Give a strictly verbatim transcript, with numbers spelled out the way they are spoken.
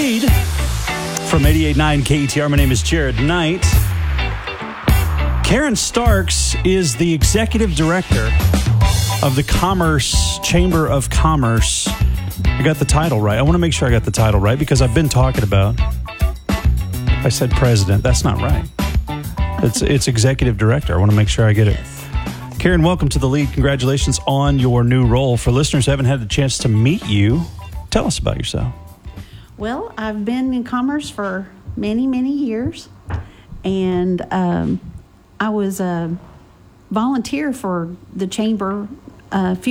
From eighty-eight point nine K E T R, my name is Jared Knight. Karen Starks is the executive director of the Commerce Chamber of Commerce. I got the title right. I want to make sure I got the title right because I've been talking about. I said president. That's not right. It's it's executive director. I want to make sure I get it. Karen, welcome to the lead. Congratulations on your new role. For listeners who haven't had the chance to meet you, tell us about yourself. Well, I've been in commerce for many, many years, and um, I was a volunteer for the chamber a few